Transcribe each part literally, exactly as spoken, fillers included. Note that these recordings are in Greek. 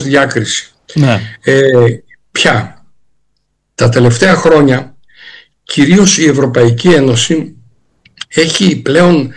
διάκριση. Ναι. Ε, πια τα τελευταία χρόνια κυρίως η Ευρωπαϊκή Ένωση έχει πλέον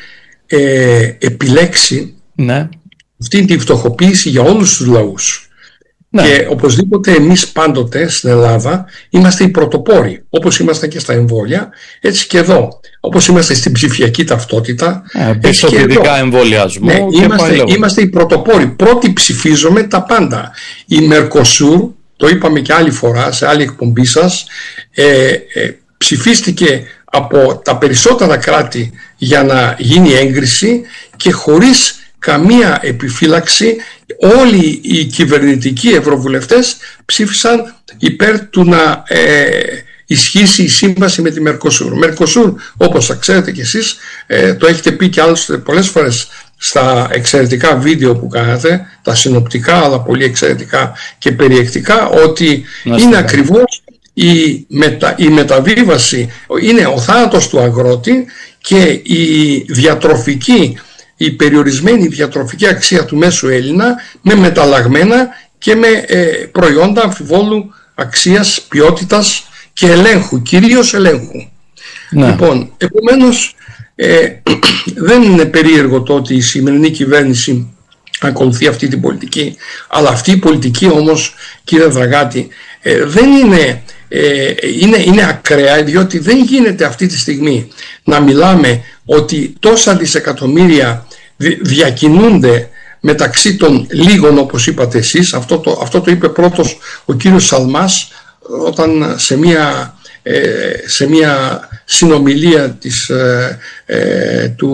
ε, επιλέξει ναι. αυτή τη φτωχοποίηση για όλους τους λαούς. Ναι. Και οπωσδήποτε εμείς πάντοτε στην Ελλάδα είμαστε οι πρωτοπόροι, όπως είμαστε και στα εμβόλια, έτσι και εδώ. Όπως είμαστε στην ψηφιακή ταυτότητα, ε, έτσι και εδώ. Εμβολιασμό ναι, και είμαστε, είμαστε οι πρωτοπόροι. Πρώτοι ψηφίζουμε τα πάντα. Η Mercosur, το είπαμε και άλλη φορά σε άλλη εκπομπή σας, ε, ε, ψηφίστηκε από τα περισσότερα κράτη για να γίνει έγκριση και χωρίς καμία επιφύλαξη όλοι οι κυβερνητικοί ευρωβουλευτές ψήφισαν υπέρ του να ε, ισχύσει η σύμβαση με τη Mercosur. Mercosur, όπως θα ξέρετε κι εσείς, ε, το έχετε πει και άλλωστε πολλές φορές στα εξαιρετικά βίντεο που κάνατε, τα συνοπτικά αλλά πολύ εξαιρετικά και περιεκτικά, ότι να είναι ακριβώς η, μετα, η μεταβίβαση, είναι ο θάνατος του αγρότη και η διατροφική, η περιορισμένη διατροφική αξία του μέσου Έλληνα με μεταλλαγμένα και με ε, προϊόντα αμφιβόλου αξίας, ποιότητας και ελέγχου, κυρίως ελέγχου. Ναι. Λοιπόν, επομένως ε, δεν είναι περίεργο το ότι η σημερινή κυβέρνηση ακολουθεί αυτή την πολιτική, αλλά αυτή η πολιτική όμως, κύριε Δραγάτη, ε, δεν είναι, ε, είναι, είναι ακραία, διότι δεν γίνεται αυτή τη στιγμή να μιλάμε ότι τόσα δισεκατομμύρια διακινούνται μεταξύ των λίγων, όπως είπατε εσείς. Αυτό το, αυτό το είπε πρώτος ο κύριος Σαλμάς όταν σε μια, ε, σε μια συνομιλία της, ε, ε, του,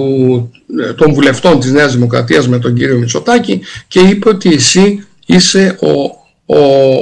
των βουλευτών της Νέας Δημοκρατίας με τον κύριο Μητσοτάκη, και είπε ότι εσύ είσαι ο, ο,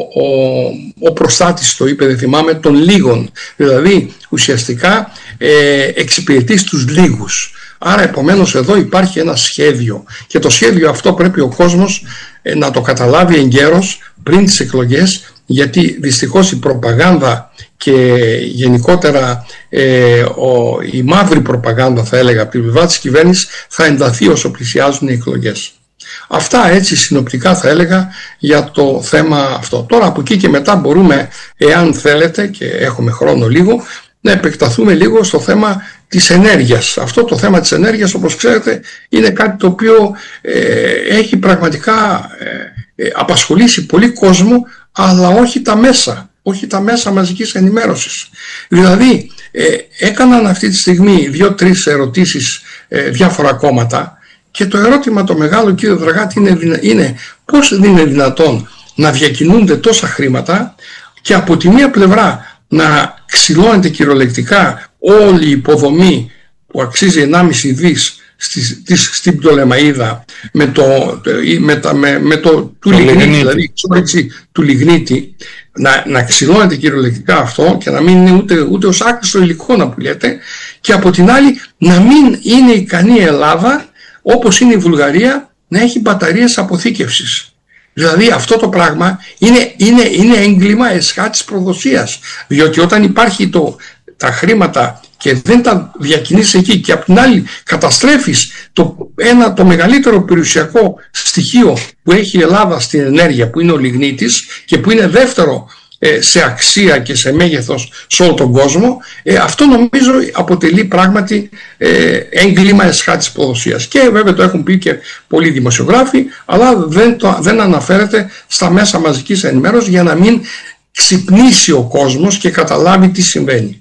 ο, ο προστάτης, το είπε, δεν θυμάμαι, των λίγων, δηλαδή ουσιαστικά ε, εξυπηρετείς τους λίγους. Άρα επομένως εδώ υπάρχει ένα σχέδιο και το σχέδιο αυτό πρέπει ο κόσμος ε, να το καταλάβει εγκαίρος πριν τις εκλογές, γιατί δυστυχώς η προπαγάνδα και γενικότερα ε, ο, η μαύρη προπαγάνδα, θα έλεγα, από την πλευρά της κυβέρνησης θα ενταθεί όσο πλησιάζουν οι εκλογές. Αυτά έτσι συνοπτικά θα έλεγα για το θέμα αυτό. Τώρα από εκεί και μετά μπορούμε, εάν θέλετε και έχουμε χρόνο λίγο, να επεκταθούμε λίγο στο θέμα της ενέργειας. Αυτό το θέμα της ενέργειας, όπως ξέρετε, είναι κάτι το οποίο ε, έχει πραγματικά ε, ε, απασχολήσει πολύ κόσμο, αλλά όχι τα μέσα, όχι τα μέσα μαζικής ενημέρωσης. Δηλαδή ε, έκαναν αυτή τη στιγμή δύο-τρεις ερωτήσεις ε, διάφορα κόμματα, και το ερώτημα το μεγάλο, κύριε Δραγάτη, είναι, είναι πώς είναι δυνατόν να διακινούνται τόσα χρήματα και από τη μία πλευρά να ξυλώνεται κυριολεκτικά όλη η υποδομή που αξίζει ενάμιση δις στη, της, στην Πτολεμαΐδα με το, με τα, με, με το του το λιγνίτη, λιγνίτη, δηλαδή η εξόρυξη του λιγνίτη, να, να ξυλώνεται κυριολεκτικά αυτό και να μην είναι ούτε, ούτε ως άκριστο υλικό να πουλιέται, και από την άλλη να μην είναι ικανή η Ελλάδα, όπως είναι η Βουλγαρία, να έχει μπαταρίες αποθήκευσης. Δηλαδή αυτό το πράγμα είναι, είναι, είναι έγκλημα εσχάτης προδοσίας, διότι όταν υπάρχει το, τα χρήματα και δεν τα διακινείς εκεί, και απ' την άλλη καταστρέφεις το, ένα, το μεγαλύτερο περιουσιακό στοιχείο που έχει η Ελλάδα στην ενέργεια, που είναι ο λιγνίτης και που είναι δεύτερο ε, σε αξία και σε μέγεθος σε όλο τον κόσμο, ε, αυτό νομίζω αποτελεί πράγματι ε, έγκλημα εσχάτης προδοσίας. Και βέβαια το έχουν πει και πολλοί δημοσιογράφοι, αλλά δεν, το, δεν αναφέρεται στα μέσα μαζικής ενημέρωσης για να μην ξυπνήσει ο κόσμος και καταλάβει τι συμβαίνει.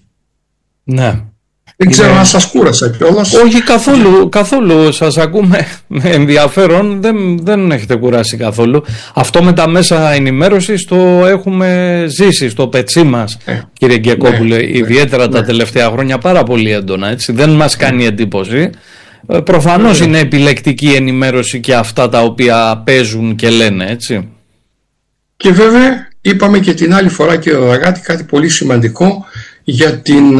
Ναι. Δεν ξέρω είναι... αν σας κούρασα κιόλας. Όχι καθόλου, καθόλου. Σας ακούμε με ενδιαφέρον. Δεν, δεν έχετε κουράσει καθόλου. Αυτό με τα μέσα ενημέρωσης το έχουμε ζήσει στο πετσί μας, ε, κύριε Γκεκόπουλε, ναι, ιδιαίτερα ναι, τα ναι. τελευταία χρόνια πάρα πολύ έντονα. Έτσι. Δεν μας κάνει εντύπωση. Προφανώς ναι. είναι επιλεκτική ενημέρωση και αυτά τα οποία παίζουν και λένε, έτσι. Και βέβαια είπαμε και την άλλη φορά, κύριε Δραγάτη, κάτι πολύ σημαντικό για, την,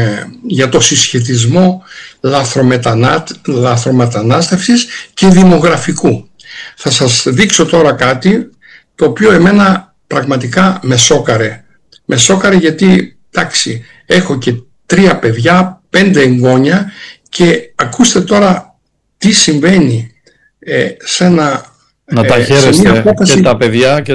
για το συσχετισμό λαθρομετανά, λαθρομετανάστευσης και δημογραφικού. Θα σας δείξω τώρα κάτι το οποίο εμένα πραγματικά με σόκαρε. Με σόκαρε γιατί, εντάξει, έχω και τρία παιδιά, πέντε εγγόνια, και ακούστε τώρα τι συμβαίνει ε, σε ένα... Να τα χαίρεστε και τα παιδιά και